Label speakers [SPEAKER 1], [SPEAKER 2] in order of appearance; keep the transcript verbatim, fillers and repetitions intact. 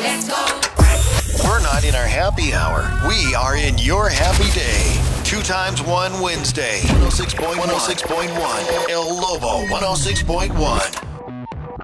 [SPEAKER 1] Let's go.
[SPEAKER 2] We're not in our happy hour. We are in your happy day. Two times one Wednesday. one oh six point one. El Lobo one oh six point one.